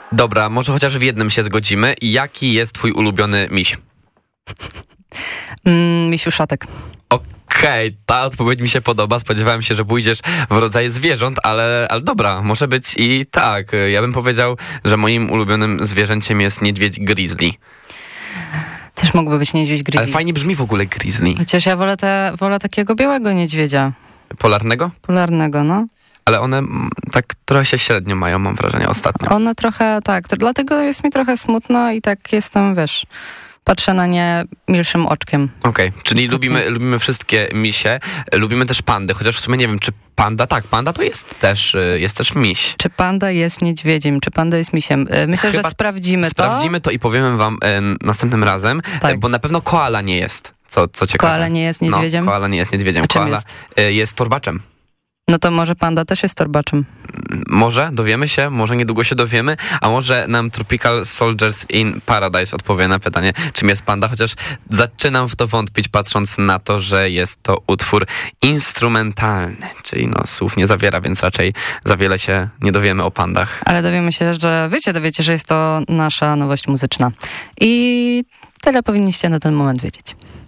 Dobra, może chociaż w jednym się zgodzimy. Jaki jest twój ulubiony miś? Misiuszatek. Okej, ta odpowiedź mi się podoba. Spodziewałem się, że pójdziesz w rodzaje zwierząt, ale dobra, może być i tak. Ja bym powiedział, że moim ulubionym zwierzęciem jest niedźwiedź grizzly. Też mógłby być niedźwiedź grizzly. Ale fajnie brzmi w ogóle grizzly. Chociaż ja wolę takiego białego niedźwiedzia. Polarnego? Polarnego, no. Ale one tak trochę się średnio mają, mam wrażenie, ostatnio. One trochę, tak. Dlatego jest mi trochę smutno i tak jestem, wiesz... Patrzę na nie milszym oczkiem. Okej, czyli lubimy wszystkie misie, lubimy też pandy, chociaż w sumie nie wiem, czy panda to jest też miś. Czy panda jest niedźwiedziem, czy panda jest misiem? Myślę, że sprawdzimy to. Sprawdzimy to i powiemy wam następnym razem, tak. Bo na pewno koala nie jest, co ciekawe. Koala nie jest niedźwiedziem? No, koala nie jest niedźwiedziem. A czym koala jest? Jest torbaczem. No to może panda też jest torbaczem. Może, dowiemy się, może niedługo się dowiemy, a może nam Tropical Soldiers in Paradise odpowie na pytanie, czym jest panda, chociaż zaczynam w to wątpić, patrząc na to, że jest to utwór instrumentalny, czyli słów nie zawiera, więc raczej za wiele się nie dowiemy o pandach. Ale dowiemy się, że dowiecie, że jest to nasza nowość muzyczna. I tyle powinniście na ten moment wiedzieć.